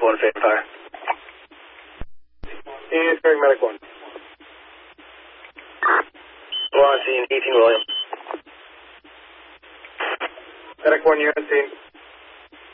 1, Fatal Fire. Unit carrying Medic 1. Go on scene, 18 William. Medic 1, unit scene.